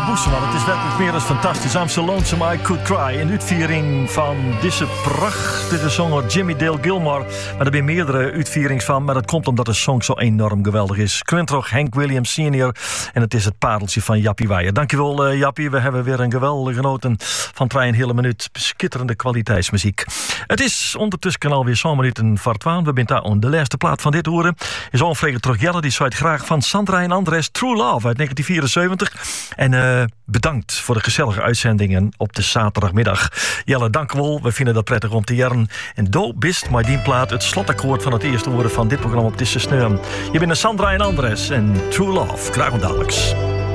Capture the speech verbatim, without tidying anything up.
de Boeseman. Het is werkelijk meer dan fantastisch. I'm so lonesome I could cry. Een uitviering van deze prachtige zanger Jimmy Dale Gilmore. Maar er zijn meerdere uitvierings van. Maar dat komt omdat de song zo enorm geweldig is. Quintroch Hank Williams senior. En het is het pareltje van Jappie Weijer. Dankjewel uh, Jappie. We hebben weer een geweldige genoten van een hele minuut. Schitterende kwaliteitsmuziek. Het is ondertussen alweer zo'n minuten voor twaalf. We zijn daar aan de laatste plaat van dit horen. Is onvregen terug Jelle. Die zwaait graag van Sandra en Andres True Love uit negentien vierenzeventig. En uh, bedankt voor de gezellige uitzendingen op de zaterdagmiddag. Jelle, dank wel. We vinden dat prettig om te jaren. En do bist maar die plaat het slotakkoord van het eerste horen van dit programma op deze sneeuw. Je bent een Sandra en Andres en True Love. Graag tot dadelijks.